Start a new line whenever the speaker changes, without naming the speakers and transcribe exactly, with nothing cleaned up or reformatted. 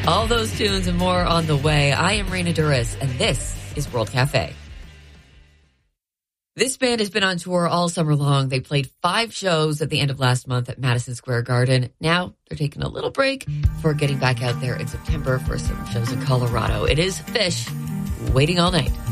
All those tunes and more on the way. I am Raina Duras, and this is World Cafe. This band has been on tour all summer long. They played five shows at the end of last month at Madison Square Garden. Now they're taking a little break before getting back out there in September for some shows in Colorado. It is Fish, Waiting All Night.